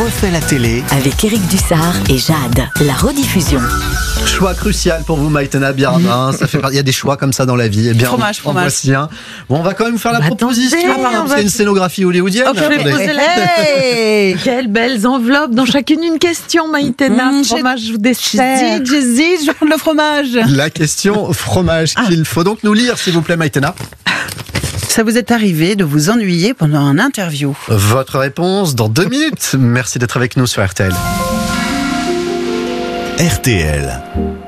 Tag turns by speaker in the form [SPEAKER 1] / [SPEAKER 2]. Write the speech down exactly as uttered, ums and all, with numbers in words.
[SPEAKER 1] refait la télé
[SPEAKER 2] avec Éric Dussard et Jade. La rediffusion.
[SPEAKER 3] Choix crucial pour vous, Maïtena Biardin. Ça fait part- Il y a des choix comme ça dans la vie. Eh bien,
[SPEAKER 4] Fromage,
[SPEAKER 3] en
[SPEAKER 4] fromage.
[SPEAKER 3] voici un. Bon, on va quand même faire la
[SPEAKER 2] Bah,
[SPEAKER 3] proposition.
[SPEAKER 2] attendez,
[SPEAKER 3] parce
[SPEAKER 2] on
[SPEAKER 3] qu'il
[SPEAKER 2] va-
[SPEAKER 3] y a une scénographie hollywoodienne.
[SPEAKER 4] Oh, je vais
[SPEAKER 3] Attendez.
[SPEAKER 4] poser la
[SPEAKER 2] Hey, quelles belles enveloppes, dans chacune une question, Maïtena.
[SPEAKER 4] Mmh, j'ai-
[SPEAKER 2] fromage ou dessert.
[SPEAKER 4] J'hésite, j'hésite, je vais prendre le fromage.
[SPEAKER 3] La question fromage qu'il faut donc nous lire, s'il vous plaît, Maïtena.
[SPEAKER 4] Ça vous est arrivé de vous ennuyer pendant un interview?
[SPEAKER 3] Votre réponse dans deux minutes. Merci d'être avec nous sur R T L.
[SPEAKER 1] R T L.